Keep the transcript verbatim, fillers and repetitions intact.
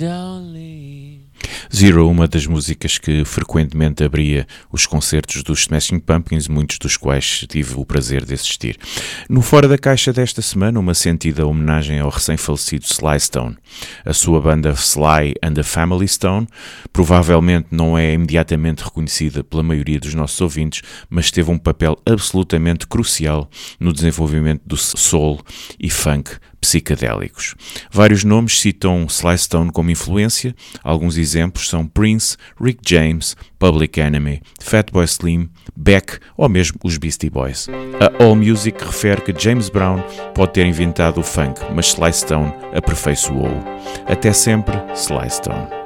Zero, uma das músicas que frequentemente abria os concertos dos Smashing Pumpkins, muitos dos quais tive o prazer de assistir. No Fora da Caixa desta semana, uma sentida homenagem ao recém-falecido Sly Stone. A sua banda Sly and the Family Stone provavelmente não é imediatamente reconhecida pela maioria dos nossos ouvintes, mas teve um papel absolutamente crucial no desenvolvimento do soul e funk psicadélicos. Vários nomes citam Sly Stone como influência. Alguns exemplos são Prince, Rick James, Public Enemy, Fatboy Slim, Beck ou mesmo os Beastie Boys. A AllMusic refere que James Brown pode ter inventado o funk, mas Sly Stone aperfeiçoou-o. Até sempre, Sly Stone.